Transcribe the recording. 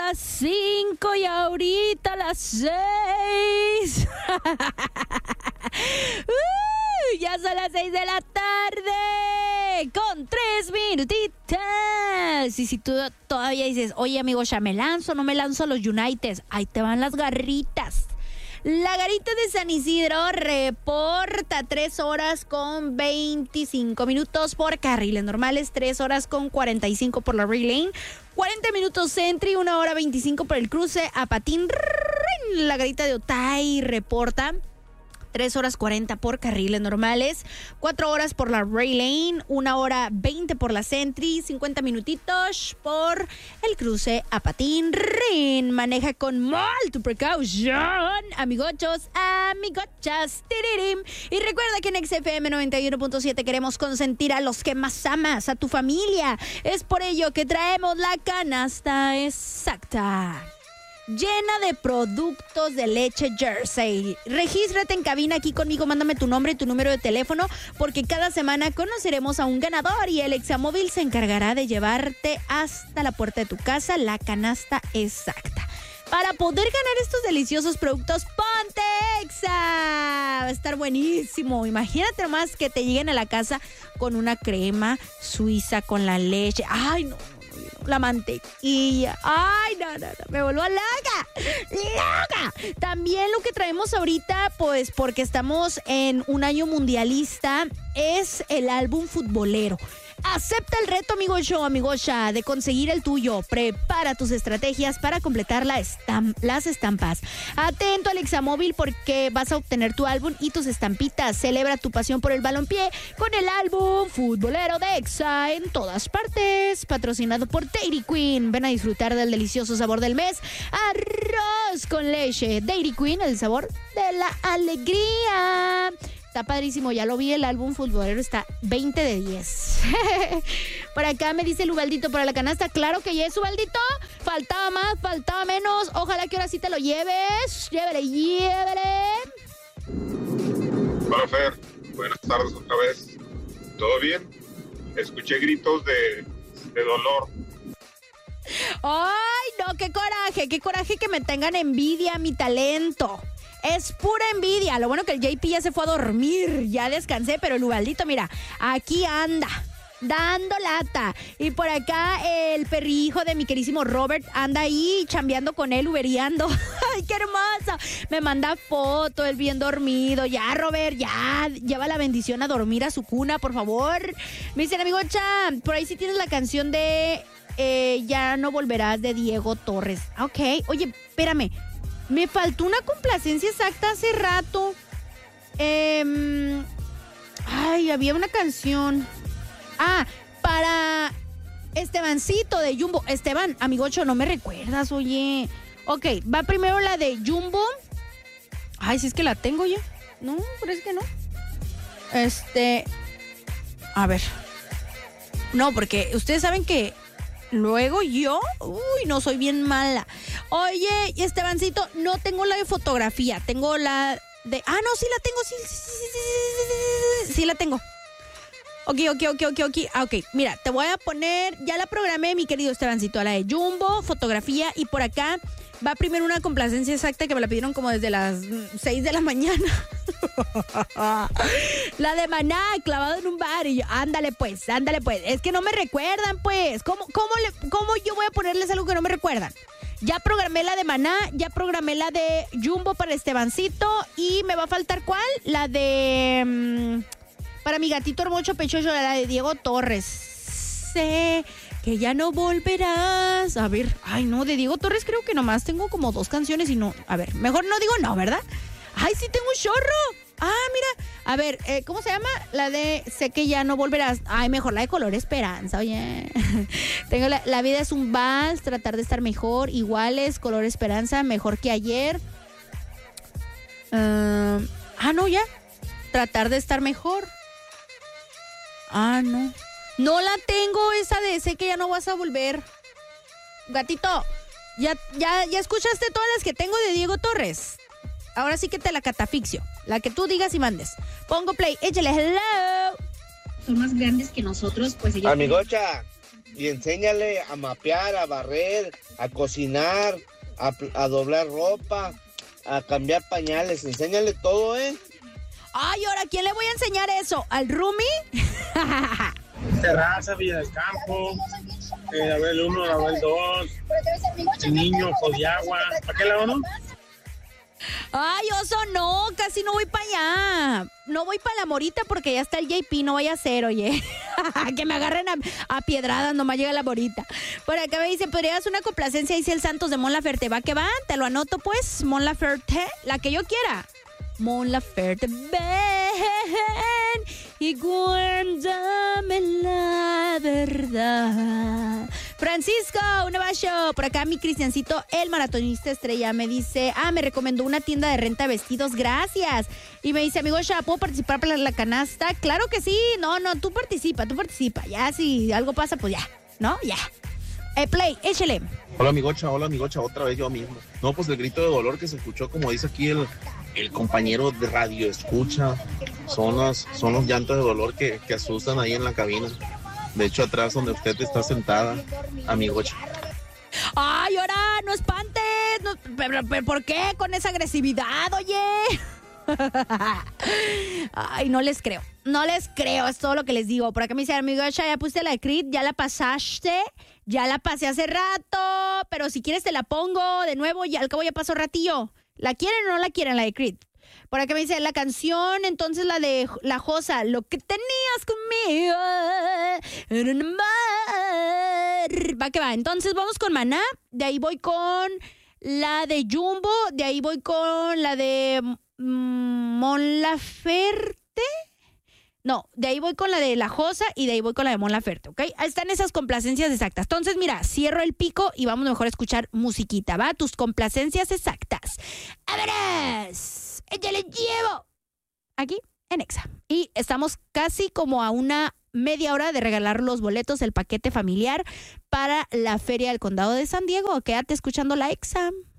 las 5 y ahorita las 6. Ya son las 6 de la tarde con 3 minutitas. Y si tú todavía dices, oye amigo, ya me lanzo, no me lanzo a los Uniteds, ahí te van las garritas. La garita de San Isidro reporta 3 horas con 25 minutos por carriles normales, 3 horas con 45 por la Ray Lane, 40 minutos Sentry, 1 hora 25 por el cruce a Patín. La garita de Otay reporta 3 horas 40 por carriles normales, 4 horas por la Ray Lane, 1 hora 20 por la Sentry, 50 minutitos por el cruce a Patín Rin. Maneja con mucha precaución, amigochos, amigochas. Tiririm. Y recuerda que en XFM 91.7 queremos consentir a los que más amas, a tu familia. Es por ello que traemos la canasta exacta, llena de productos de leche Jersey. Regístrate en cabina aquí conmigo, mándame tu nombre y tu número de teléfono, porque cada semana conoceremos a un ganador y el Examóvil se encargará de llevarte hasta la puerta de tu casa la canasta exacta. Para poder ganar estos deliciosos productos, ponte Exa. Va a estar buenísimo. Imagínate nomás que te lleguen a la casa con una crema suiza con la leche. Ay, no. La mantequilla. Ay, no, me vuelvo loca. También lo que traemos ahorita, pues porque estamos en un año mundialista, es el álbum futbolero. Acepta el reto, amigo show, amigocha, de conseguir el tuyo. Prepara tus estrategias para completar las estampas. Atento al Examóvil porque vas a obtener tu álbum y tus estampitas. Celebra tu pasión por el balompié con el álbum futbolero de Exa en todas partes. Patrocinado por Dairy Queen. Ven a disfrutar del delicioso sabor del mes. Arroz con leche. Dairy Queen, el sabor de la alegría. Está padrísimo, ya lo vi, el álbum futbolero está 20 de 10. Por acá me dice el Ubaldito para la canasta. Claro que yes, Ubaldito. Faltaba más, faltaba menos. Ojalá que ahora sí te lo lleves. Llévele. Hola, Fer. Buenas tardes otra vez. ¿Todo bien? Escuché gritos de dolor. ¡Ay, no! ¡Qué coraje que me tengan envidia mi talento! Es pura envidia. Lo bueno que el JP ya se fue a dormir. Ya descansé, pero el Ubaldito, mira, aquí anda, dando lata. Y por acá el perrijo de mi querísimo Robert anda ahí chambeando con él, uberiando. ¡Ay, qué hermoso! Me manda foto, él bien dormido. Ya, Robert, ya, lleva la bendición a dormir a su cuna, por favor. Me dicen, amigo Cha, por ahí sí tienes la canción de Ya no volverás, de Diego Torres. Ok, oye, espérame. Me faltó una complacencia exacta hace rato. Había una canción. Para Estebancito de Jumbo. Esteban, amigocho, no me recuerdas, oye. Ok, va primero la de Jumbo. Ay, si es que la tengo ya. No, pero es que no. A ver. No, porque ustedes saben que luego yo, no soy bien mala. Oye, Estebancito, no tengo la de fotografía, tengo la de... no, sí la tengo, sí la tengo. Ok, mira, te voy a poner, ya la programé, mi querido Estebancito, a la de Jumbo, fotografía, y por acá va primero una complacencia exacta que me la pidieron como desde las 6 de la mañana. La de Maná, clavado en un bar. Y yo, ándale pues. Es que no me recuerdan, pues. ¿Cómo yo voy a ponerles algo que no me recuerdan? Ya programé la de Maná, ya programé la de Jumbo para Estebancito. Y me va a faltar, ¿cuál? La de... para mi gatito hermoso pechocho, la de Diego Torres. Sé que ya no volverás. A ver, ay no, de Diego Torres creo que nomás tengo como 2 canciones y no. A ver, mejor no digo no, ¿verdad? Ay, sí tengo un chorro. Mira, a ver, ¿cómo se llama? La de Sé que ya no volverás. Ay, mejor la de Color Esperanza, oye. Tengo la vida es un vals, tratar de estar mejor, iguales, Color Esperanza, mejor que ayer. No, ya. Tratar de estar mejor. No. No la tengo, esa de Sé que ya no vas a volver. Gatito, ya escuchaste todas las que tengo de Diego Torres. Ahora sí que te la catafixio. La que tú digas y mandes. Pongo play, échale hello. Son más grandes que nosotros, pues ellos... Amigocha, y enséñale a mapear, a barrer, a cocinar, a doblar ropa, a cambiar pañales. Enséñale todo, ¿eh? Ay, ahora, ¿quién le voy a enseñar eso? ¿Al Rumi? Terraza, Villa del Campo, Abel 1, Abel 2, el niño, Jodiagua. ¿Para qué lado no? Ay, oso, no, casi no voy para allá. No voy para la Morita porque ya está el JP, no vaya a ser, oye. Que me agarren a piedradas, nomás llega la Morita. Por acá me dice, ¿podrías una complacencia? Dice el Santos de Mon Laferte. ¿Va que va? Te lo anoto, pues. Mon Laferte, la que yo quiera. Mon Laferte, ven y cuéntame la verdad. Francisco, un abrazo. Por acá mi Cristiancito, el maratonista estrella, me dice, me recomendó una tienda de renta de vestidos, gracias. Y me dice, amigo, ¿ya puedo participar para la canasta? Claro que sí, no, tú participa. Ya, si algo pasa, pues ya, ¿no? Ya. Play, échale. Hola, amigocha, otra vez yo mismo. No, pues el grito de dolor que se escuchó, como dice aquí el compañero de radio, escucha, son los llantos de dolor que asustan ahí en la cabina. De hecho, atrás donde usted está sentada, amigocha. Ay, ahora, no espantes. No, pero, ¿por qué con esa agresividad, oye? Ay, no les creo, es todo lo que les digo. Por acá me dice, amigocha, ya pusiste la de Creed, ya la pasaste. Ya la pasé hace rato, pero si quieres te la pongo de nuevo, y al cabo ya pasó ratillo. ¿La quieren o no la quieren, la de Creed? Por acá me dice la canción, entonces la de La Josa, lo que tenías conmigo era un mar. Va que va, entonces vamos con Maná, de ahí voy con la de Jumbo, de ahí voy con la de Mon Laferte. No, de ahí voy con la de La Josa y de ahí voy con la de Mon Laferte, ¿ok? Ahí están esas complacencias exactas. Entonces, mira, cierro el pico y vamos mejor a escuchar musiquita, ¿va? Tus complacencias exactas. ¡A verás! ¡Ya le llevo! Aquí, en Exa. Y estamos casi como a una media hora de regalar los boletos, el paquete familiar para la Feria del Condado de San Diego. Quédate escuchando la Exa.